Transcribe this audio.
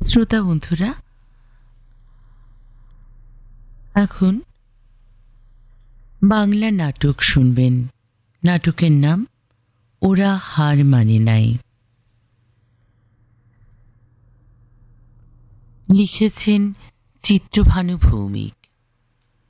শ্রোতা বন্ধুরা, এখন বাংলা নাটক শুনবেন। নাটকের নাম ওরা হার মানে নাই। লিখেছেন চিত্রভানু ভৌমিক।